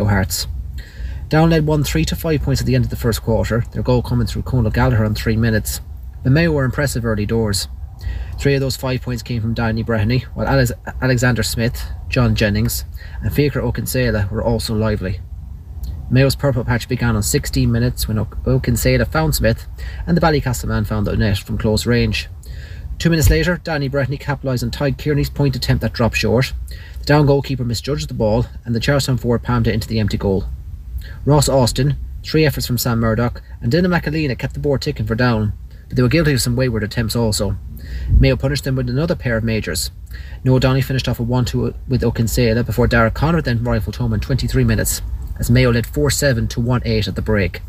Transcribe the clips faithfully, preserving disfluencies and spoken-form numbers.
Hearts. Down led one three to five points at the end of the first quarter, their goal coming through Conal Gallagher on three minutes. But Mayo were impressive early doors. Three of those five points came from Danny Breheny, while Alex- Alexander Smith, John Jennings and Fikar Okinsela were also lively. Mayo's purple patch began on sixteen minutes when Okinsela found Smith and the Ballycastle man found the net from close range. Two minutes later, Danny Breheny capitalised on Tadhg Kearney's point attempt that dropped short. The down goalkeeper misjudged the ball and the Charlestown forward palmed it into the empty goal. Ross Austin, three efforts from Sam Murdoch and Dylan McAleena kept the board ticking for Down, but they were guilty of some wayward attempts also. Mayo punished them with another pair of majors. Noah Downey finished off a one two with Okinsela before Dara Connor then rifled home in twenty-three minutes, as Mayo led four seven to one eight at the break.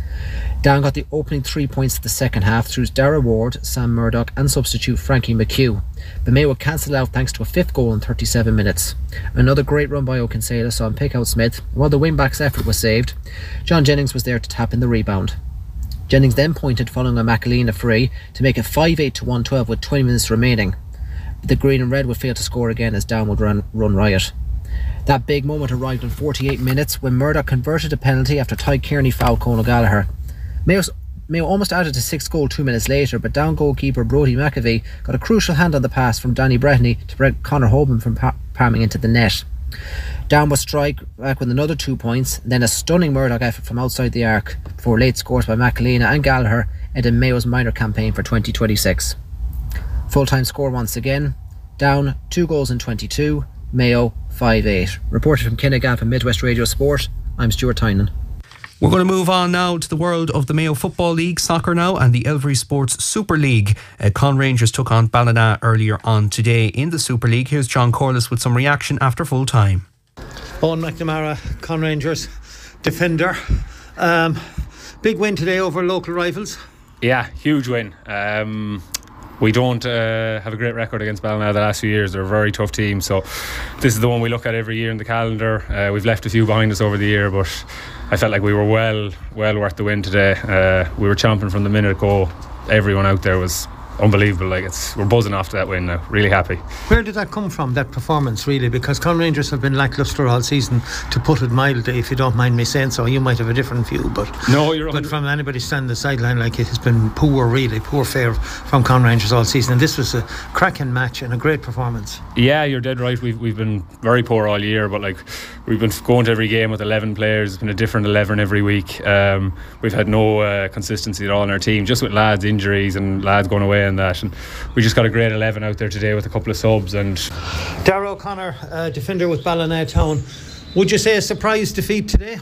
Down got the opening three points of the second half through Dara Ward, Sam Murdoch and substitute Frankie McHugh, but Mayo would cancel out thanks to a fifth goal in thirty-seven minutes. Another great run by Okinsela saw him pick out Smith, and while the wing-back's effort was saved, John Jennings was there to tap in the rebound. Jennings then pointed following a McAleena free to make it five eight to one twelve with twenty minutes remaining, but the green and red would fail to score again as Down would run, run riot. That big moment arrived in forty-eight minutes when Murdoch converted a penalty after Tadhg Kearney fouled Conal Gallagher. Mayo's, Mayo almost added a sixth goal two minutes later, but Down goalkeeper Brodie McAvey got a crucial hand on the pass from Danny Breheny to prevent Conor Hoban from pa- palming into the net. Down was strike back with another two points, then a stunning Murdoch effort from outside the arc before late scores by McAleena and Gallagher ended Mayo's minor campaign for twenty twenty-six. Full-time score once again, Down two goals in twenty-two, Mayo five eight. Reported from Kinnegad from Midwest Radio Sport, I'm Stuart Tynan. We're going to move on now to the world of the Mayo Football League soccer now and the Elvery Sports Super League. Uh, Con Rangers took on Ballina earlier on today in the Super League. Here's John Corliss with some reaction after full time. Owen McNamara, Con Rangers defender. Um, big win today over local rivals. Yeah, huge win. Um, we don't uh, have a great record against Ballina the last few years. They're a very tough team, so this is the one we look at every year in the calendar. Uh, we've left a few behind us over the year, but I felt like we were well well worth the win today. Uh, we were chomping from the minute go. Everyone out there was unbelievable. Like it's we're buzzing after that win now. Really happy. Where did that come from, that performance, really? Because Con Rangers have been lacklustre all season, to put it mildly, if you don't mind me saying so. You might have a different view, but no, you're but from anybody standing the sideline, like, it has been poor, really poor fare from Con Rangers all season, and this was a cracking match and a great performance. Yeah, you're dead right. We've we've been very poor all year, but like we've been going to every game with eleven players. It's been a different eleven every week. Um, we've had no uh, consistency at all in our team, just with lads injuries and lads going away and that. And we just got a great eleven out there today with a couple of subs. And Darragh O'Connor, uh, defender with Ballina Town. Would you say a surprise defeat today?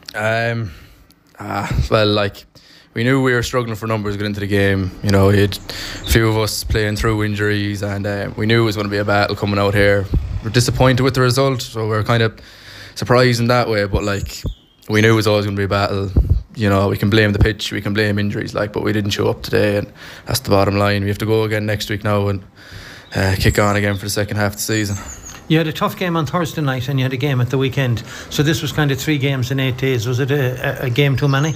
Um, uh, well, like, we knew we were struggling for numbers going into the game. You know, we had a few of us playing through injuries, and uh, we knew it was going to be a battle coming out here. We're disappointed with the result, so we're kind of surprised in that way. But like, we knew it was always going to be a battle. You know, we can blame the pitch, we can blame injuries, like, but we didn't show up today, and that's the bottom line. We have to go again next week now and uh, kick on again for the second half of the season. You had a tough game on Thursday night and you had a game at the weekend, so this was kind of three games in eight days. Was it a, a game too many?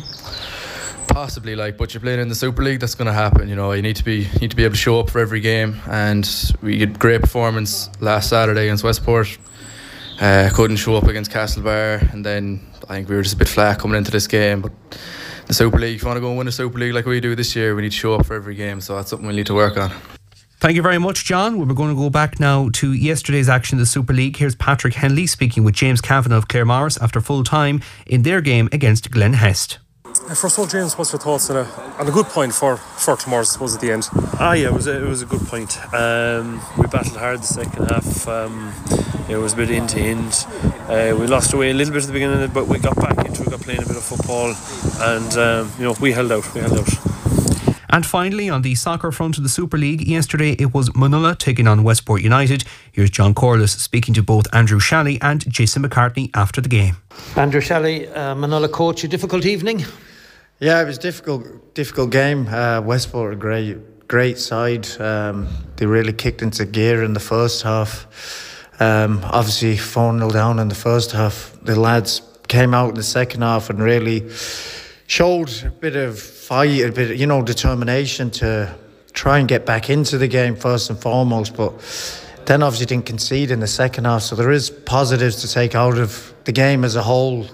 Possibly, like, but you're playing in the Super League, that's going to happen. You know, you need to be you need to be able to show up for every game, and we had great performance last Saturday against Westport. Uh, couldn't show up against Castlebar, and then I think we were just a bit flat coming into this game. But the Super League, if you want to go and win a Super League like we do this year, we need to show up for every game, so that's something we need to work on. Thank you very much, John. We're going to go back now to yesterday's action in the Super League. Here's Patrick Henley speaking with James Kavanagh of Claremorris after full time in their game against Glen Hest. First of all, James, what's your thoughts on a, on a good point for, for tomorrow, I suppose, at the end? Ah, yeah, it was a, it was a good point. Um, we battled hard the second half. Um, it was a bit end to end. Uh, we lost away a little bit at the beginning, but we got back into it, got playing a bit of football, and um, you know, we held out. We held out. And finally, on the soccer front of the Super League, yesterday it was Munulla taking on Westport United. Here's John Corliss speaking to both Andrew Shalley and Jason McCartney after the game. Andrew Shalley, uh, Munulla coach, a difficult evening? Yeah, it was a difficult, difficult game. Uh, Westport, a great, great side. Um, they really kicked into gear in the first half. Um, obviously, four nil down in the first half. The lads came out in the second half and really showed a bit of fight, a bit, you know, determination to try and get back into the game first and foremost. But then obviously didn't concede in the second half. So there is positives to take out of the game as a whole.